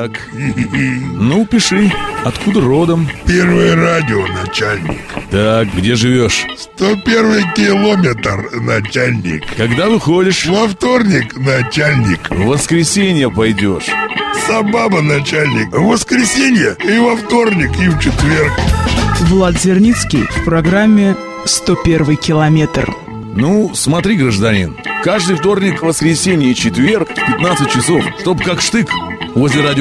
Так. Ну, пиши. Откуда родом? Первое радио, начальник. Так, где живешь? 101 километр, начальник. Когда выходишь? Во вторник, начальник. В воскресенье пойдешь. Собаба, начальник. В воскресенье и во вторник, и в четверг. Влад Зерницкий в программе «101 километр». Ну, смотри, гражданин, каждый вторник, воскресенье и четверг в 15 часов, чтоб как штык возле радио